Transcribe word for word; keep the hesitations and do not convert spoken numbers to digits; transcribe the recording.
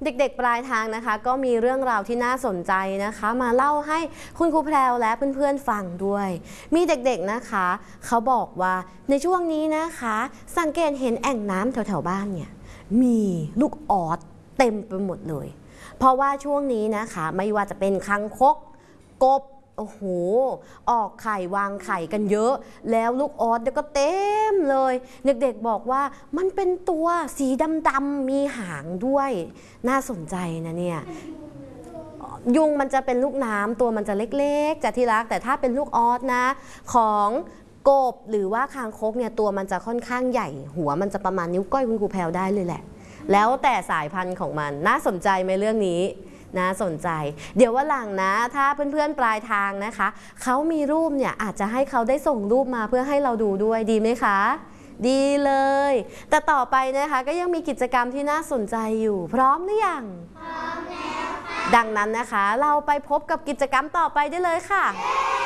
เด็กๆปลายทางนะคะก็มีเรื่องราวที่น่าสนใจนะคะมาเล่าให้คุณครูแพรวและเพื่อนๆฟังด้วยมีเด็กๆนะคะเขาบอกว่าในช่วงนี้นะคะสังเกตเห็นแอ่งน้ำแถวๆบ้านเนี่ยมีลูกออสเต็มไปหมดเลยเพราะว่าช่วงนี้นะคะไม่ว่าจะเป็นคังคกกบโอ้โหออกไข่วางไข่กันเยอะแล้วลูกออสก็เต็มเลยเด็กๆบอกว่ามันเป็นตัวสีดำๆมีหางด้วยน่าสนใจนะเนี่ยยุงมันจะเป็นลูกน้ำตัวมันจะเล็กๆจะที่รักแต่ถ้าเป็นลูกออสนะของกบหรือว่าคางคกเนี่ยตัวมันจะค่อนข้างใหญ่หัวมันจะประมาณนิ้วก้อยคุณครูแพรวได้เลยแหละแล้วแต่สายพันธุ์ของมันน่าสนใจไหมเรื่องนี้น่าสนใจเดี๋ยววันหลังนะถ้าเพื่อนๆปลายทางนะคะเขามีรูปเนี่ยอาจจะให้เขาได้ส่งรูปมาเพื่อให้เราดูด้วยดีไหมคะดีเลยแต่ต่อไปนะคะก็ยังมีกิจกรรมที่น่าสนใจอยู่พร้อมหรือยังพร้อมแล้วค่ะดังนั้นนะคะเราไปพบกับกิจกรรมต่อไปได้เลยค่ะ